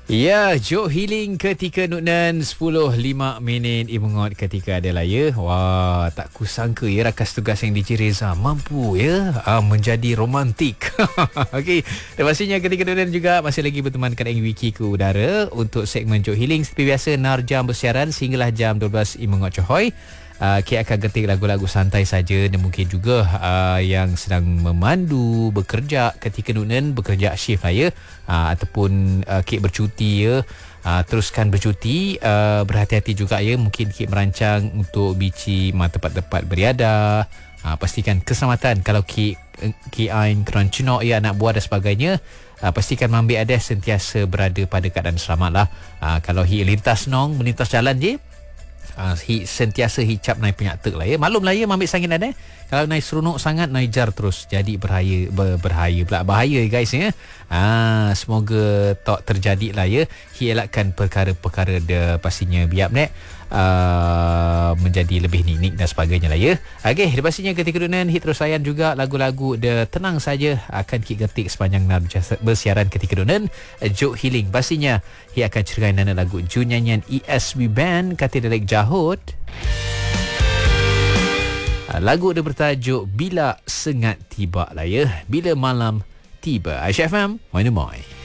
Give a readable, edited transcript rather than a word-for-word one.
Ya, Jok Healing ketika Nuknan 10.05 Imengot ketika ada ya. Wah, tak kusangka ya rakas tugas yang DJ Reza mampu ya menjadi romantik. Okey, dan pastinya ketika Nuknan juga masih lagi bertemankan Wiki ke udara untuk segmen Jok Healing. Seperti biasa, Narjam bersiaran sehinggalah jam 12 Imengot Cohoy. Kita akan getik lagu-lagu santai saja dan mungkin juga yang sedang memandu, bekerja ketika Nuknan bekerja shift ya, ataupun Kik bercuti ya, teruskan bercuti, berhati-hati juga ya, mungkin Kik merancang untuk bici tempat-tempat beriadah, pastikan keselamatan kalau Kik ain keronconok ya, anak buah dan sebagainya. Pastikan Mambi Ades sentiasa berada pada keadaan selamat lah. Kalau melintas jalan je, sentiasa hicap naik penyatuk lah ya. Maklum lah ya, ambil sangin ada. Kalau naik seronok sangat, naik jar terus. Jadi bahaya guys ya. Semoga tak terjadi lah ya. Elakkan perkara-perkara dia pastinya biar menjadi lebih niknik dan sebagainya lah ya. Okey, pastinya ketika Nuknan hit terus layan juga lagu-lagu dia tenang saja akan Kik getik sepanjang bersiaran ketika Nuknan Jok Healing. Pastinya ia akan cerai nana lagu nyanyian ESB Band kata Delek Jahut. Lagu dia bertajuk Bila Sengat Tiba lah ya. Bila Malam Tiba. Aisyah FM, Moin Moin.